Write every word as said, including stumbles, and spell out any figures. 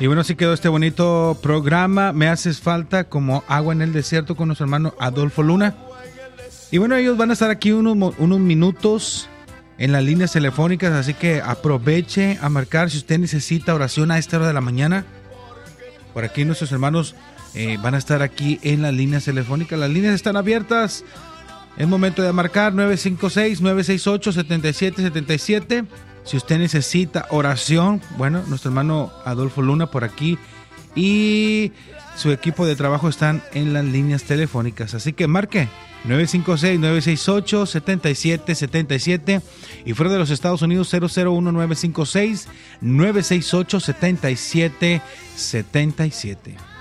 Y bueno, así quedó este bonito programa. Me haces falta como agua en el desierto con nuestro hermano Adolfo Luna. Y bueno, ellos van a estar aquí unos, unos minutos en las líneas telefónicas, así que aproveche a marcar si usted necesita oración a esta hora de la mañana. Por aquí nuestros hermanos eh, van a estar aquí en las líneas telefónicas. Las líneas están abiertas. Es momento de marcar nueve cinco seis, nueve seis ocho, siete siete siete siete. Si usted necesita oración, bueno, nuestro hermano Adolfo Luna por aquí y su equipo de trabajo están en las líneas telefónicas. Así que marque nueve cinco seis, nueve seis ocho, siete siete siete siete y fuera de los Estados Unidos cero cero uno nueve cinco seis, nueve seis ocho, siete siete siete siete.